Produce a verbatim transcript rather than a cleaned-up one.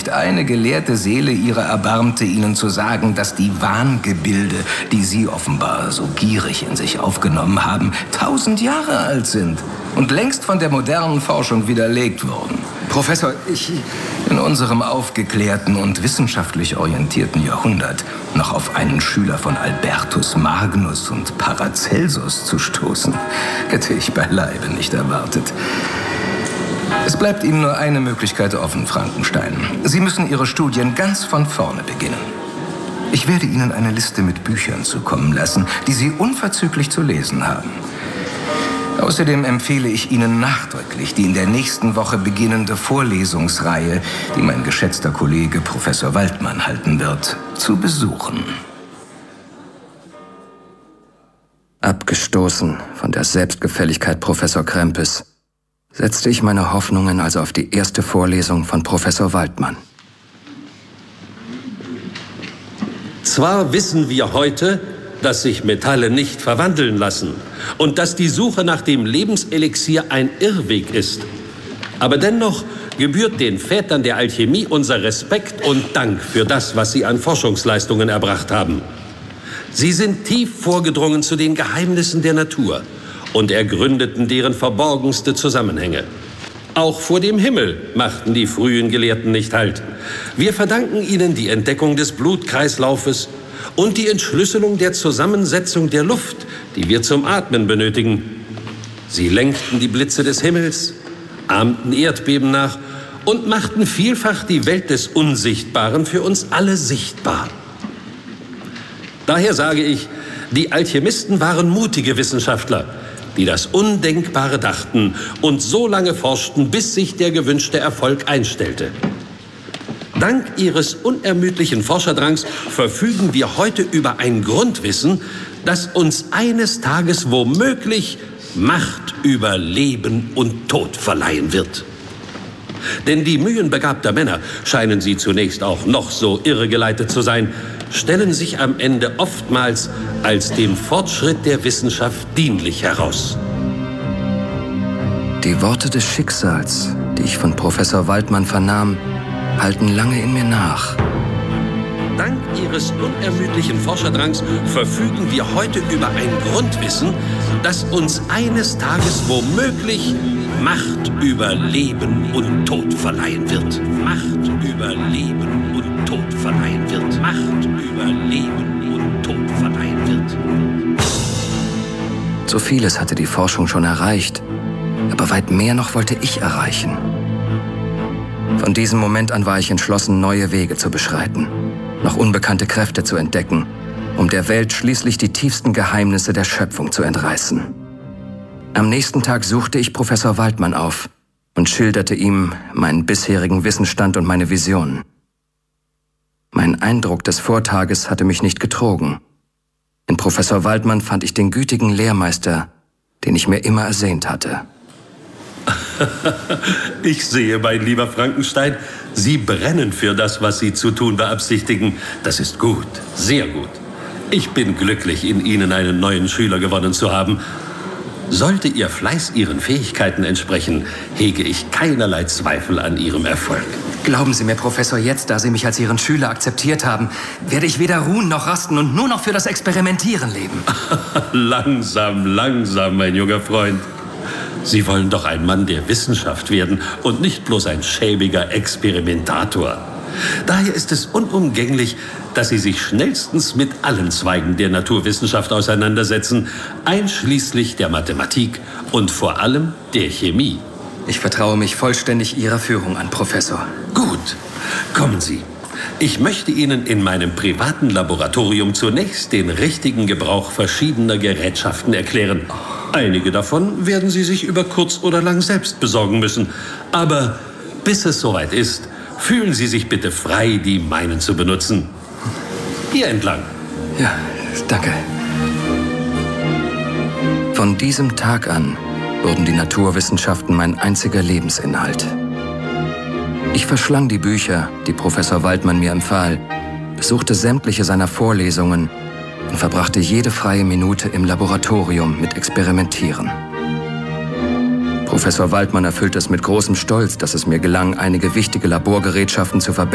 nicht eine gelehrte Seele ihrer erbarmte, ihnen zu sagen, dass die Wahngebilde, die sie offenbar so gierig in sich aufgenommen haben, tausend Jahre alt sind und längst von der modernen Forschung widerlegt wurden. Professor, ich... In unserem aufgeklärten und wissenschaftlich orientierten Jahrhundert noch auf einen Schüler von Albertus Magnus und Paracelsus zu stoßen, hätte ich beileibe nicht erwartet. Es bleibt Ihnen nur eine Möglichkeit offen, Frankenstein. Sie müssen Ihre Studien ganz von vorne beginnen. Ich werde Ihnen eine Liste mit Büchern zukommen lassen, die Sie unverzüglich zu lesen haben. Außerdem empfehle ich Ihnen nachdrücklich die in der nächsten Woche beginnende Vorlesungsreihe, die mein geschätzter Kollege Professor Waldmann halten wird, zu besuchen. Abgestoßen von der Selbstgefälligkeit Professor Krempes, setzte ich meine Hoffnungen also auf die erste Vorlesung von Professor Waldmann. Zwar wissen wir heute, dass sich Metalle nicht verwandeln lassen und dass die Suche nach dem Lebenselixier ein Irrweg ist. Aber dennoch gebührt den Vätern der Alchemie unser Respekt und Dank für das, was sie an Forschungsleistungen erbracht haben. Sie sind tief vorgedrungen zu den Geheimnissen der Natur und ergründeten deren verborgenste Zusammenhänge. Auch vor dem Himmel machten die frühen Gelehrten nicht Halt. Wir verdanken ihnen die Entdeckung des Blutkreislaufes und die Entschlüsselung der Zusammensetzung der Luft, die wir zum Atmen benötigen. Sie lenkten die Blitze des Himmels, ahmten Erdbeben nach und machten vielfach die Welt des Unsichtbaren für uns alle sichtbar. Daher sage ich, die Alchemisten waren mutige Wissenschaftler, die das Undenkbare dachten und so lange forschten, bis sich der gewünschte Erfolg einstellte. Dank ihres unermüdlichen Forscherdrangs verfügen wir heute über ein Grundwissen, das uns eines Tages womöglich Macht über Leben und Tod verleihen wird. Denn die Mühen begabter Männer, scheinen sie zunächst auch noch so irregeleitet zu sein, stellen sich am Ende oftmals als dem Fortschritt der Wissenschaft dienlich heraus. Die Worte des Schicksals, die ich von Professor Waldmann vernahm, halten lange in mir nach. Dank ihres unermüdlichen Forscherdrangs verfügen wir heute über ein Grundwissen, das uns eines Tages womöglich Macht über Leben und Tod verleihen wird. Macht über Leben und Tod verleihen wird. Macht über Leben und Tod verleihen wird. So vieles hatte die Forschung schon erreicht, aber weit mehr noch wollte ich erreichen. Von diesem Moment an war ich entschlossen, neue Wege zu beschreiten, noch unbekannte Kräfte zu entdecken, um der Welt schließlich die tiefsten Geheimnisse der Schöpfung zu entreißen. Am nächsten Tag suchte ich Professor Waldmann auf und schilderte ihm meinen bisherigen Wissensstand und meine Visionen. Mein Eindruck des Vortages hatte mich nicht getrogen. In Professor Waldmann fand ich den gütigen Lehrmeister, den ich mir immer ersehnt hatte. Ich sehe, mein lieber Frankenstein, Sie brennen für das, was Sie zu tun beabsichtigen. Das ist gut, sehr gut. Ich bin glücklich, in Ihnen einen neuen Schüler gewonnen zu haben. Sollte Ihr Fleiß Ihren Fähigkeiten entsprechen, hege ich keinerlei Zweifel an Ihrem Erfolg. Glauben Sie mir, Professor, jetzt, da Sie mich als Ihren Schüler akzeptiert haben, werde ich weder ruhen noch rasten und nur noch für das Experimentieren leben. Langsam, langsam, mein junger Freund. Sie wollen doch ein Mann der Wissenschaft werden und nicht bloß ein schäbiger Experimentator. Daher ist es unumgänglich, dass Sie sich schnellstens mit allen Zweigen der Naturwissenschaft auseinandersetzen, einschließlich der Mathematik und vor allem der Chemie. Ich vertraue mich vollständig Ihrer Führung an, Professor. Gut, kommen Sie. Ich möchte Ihnen in meinem privaten Laboratorium zunächst den richtigen Gebrauch verschiedener Gerätschaften erklären. Einige davon werden Sie sich über kurz oder lang selbst besorgen müssen. Aber bis es soweit ist, fühlen Sie sich bitte frei, die meinen zu benutzen. Hier entlang. Ja, danke. Von diesem Tag an wurden die Naturwissenschaften mein einziger Lebensinhalt. Ich verschlang die Bücher, die Professor Waldmann mir empfahl, besuchte sämtliche seiner Vorlesungen und verbrachte jede freie Minute im Laboratorium mit Experimentieren. Professor Waldmann erfüllte es mit großem Stolz, dass es mir gelang, einige wichtige Laborgerätschaften zu verbessern